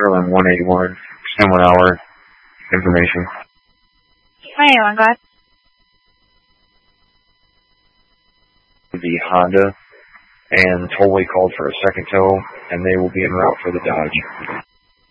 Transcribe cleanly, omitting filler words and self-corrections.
Sterling 181, extend 1 hour, information. 181, go ahead. The Honda, and tollway called for a second tow, and they will be en route for the Dodge.